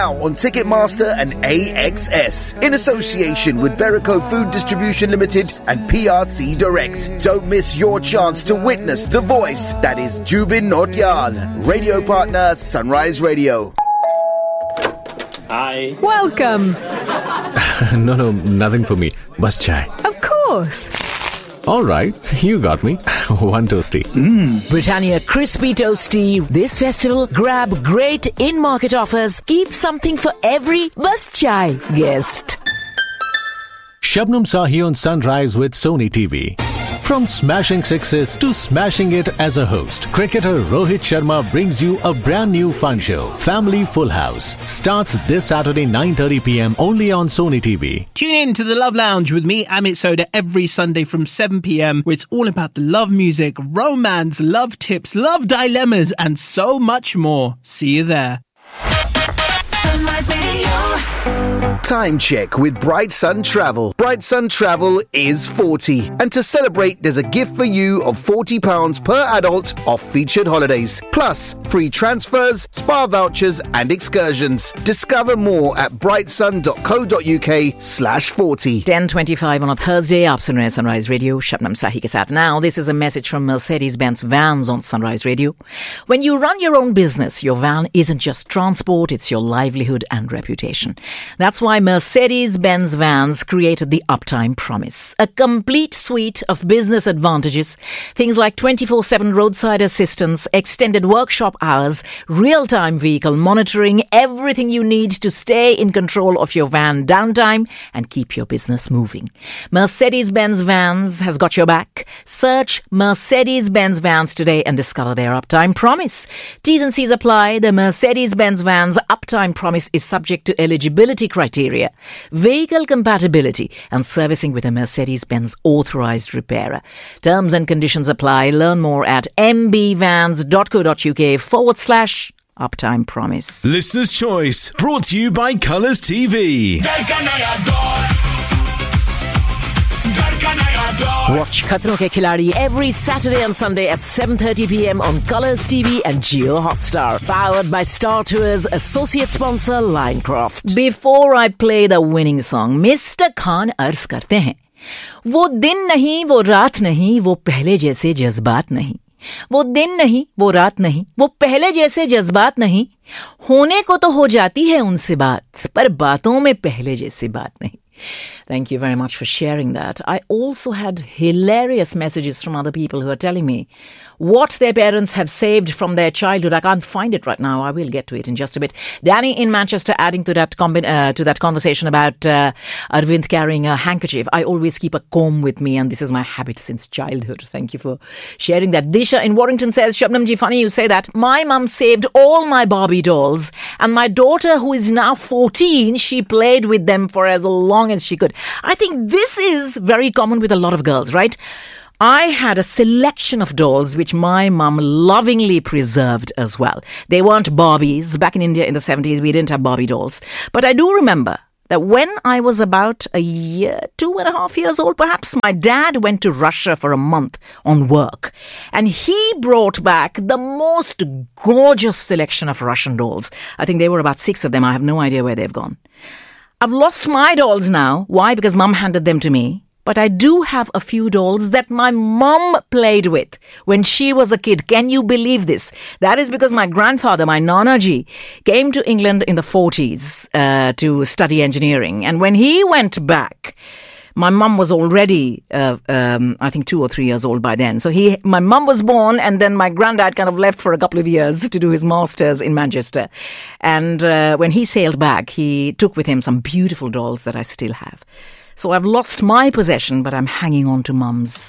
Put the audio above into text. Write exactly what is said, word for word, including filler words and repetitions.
Now on Ticketmaster and A X S in association with Berico Food Distribution Limited and P R C Direct. Don't miss your chance to witness the voice that is Jubin Nautiyal. Radio partner Sunrise Radio. Hi. Welcome. no, no, nothing for me. Bus chai. Of course. All right, you got me. One toasty. Mm. Britannia Crispy Toasty. This festival, grab great in-market offers. Keep something for every Bus Chai guest. Shabnam Sahi on Sunrise with Sony T V. From smashing sixes to smashing it as a host, cricketer Rohit Sharma brings you a brand new fun show. Family Full House starts this Saturday nine thirty p.m. only on Sony T V. Tune in to the Love Lounge with me, Amit Soda, every Sunday from seven p.m. where it's all about the love music, romance, love tips, love dilemmas, and so much more. See you there. Sunrise Radio. Time check with Bright Sun Travel. Bright Sun Travel is forty. And to celebrate, there's a gift for you of forty pounds per adult off featured holidays. Plus, free transfers, spa vouchers and excursions. Discover more at brightsun.co.uk slash 40. ten twenty-five on a Thursday. Aap sun rahe hain Sunrise Radio. Shabnam Sahi ke saath. Now, this is a message from Mercedes-Benz Vans on Sunrise Radio. When you run your own business, your van isn't just transport, it's your livelihood and reputation. That's why Mercedes-Benz Vans created the Uptime Promise, a complete suite of business advantages, things like twenty-four seven roadside assistance, extended workshop hours, real-time vehicle monitoring, everything you need to stay in control of your van downtime and keep your business moving. Mercedes-Benz Vans has got your back. Search Mercedes-Benz Vans today and discover their Uptime Promise. T's and C's apply. The Mercedes-Benz Vans Uptime Promise is subject to eligibility criteria, vehicle compatibility and servicing with a Mercedes-Benz authorized repairer. Terms and conditions apply. Learn more at mbvans.co.uk forward slash Uptime Promise. Listener's Choice, brought to you by Colours T V. Watch Khatron Ke Khiladi every Saturday and Sunday at seven thirty p.m. on Colours T V and Jio Hotstar. Powered by Star Tours, associate sponsor Linecroft. Before I play the winning song, Mister Khan अर्ज करते हैं, वो दिन नहीं, वो रात नहीं, वो पहले जैसे जज्बात नहीं. वो दिन नहीं, वो रात नहीं, वो पहले जैसे जज्बात नहीं. होने को तो हो जाती है उनसे बात, पर बातों में पहले जैसे बात नहीं. Thank you very much for sharing that. I also had hilarious messages from other people who are telling me what their parents have saved from their childhood. I can't find it right now. I will get to it in just a bit. Danny in Manchester adding to that combi- uh, to that conversation about uh, Arvind carrying a handkerchief. I always keep a comb with me and this is my habit since childhood. Thank you for sharing that. Disha in Warrington says, Shabnam ji, funny you say that. My mum saved all my Barbie dolls and my daughter, who is now fourteen, she played with them for as long as she could. I think this is very common with a lot of girls, right? I had a selection of dolls which my mum lovingly preserved as well. They weren't Barbies. Back in India in the seventies, we didn't have Barbie dolls. But I do remember that when I was about a year, two and a half years old, perhaps, my dad went to Russia for a month on work. And he brought back the most gorgeous selection of Russian dolls. I think there were about six of them. I have no idea where they've gone. I've lost my dolls now. Why? Because mum handed them to me. But I do have a few dolls that my mum played with when she was a kid. Can you believe this? That is because my grandfather, my Nana ji, came to England in the forties uh, to study engineering. And when he went back, my mum was already, uh, um, I think, two or three years old by then. So he, my mum was born, and then my granddad kind of left for a couple of years to do his master's in Manchester. And uh, when he sailed back, he took with him some beautiful dolls that I still have. So I've lost my possession, but I'm hanging on to mum's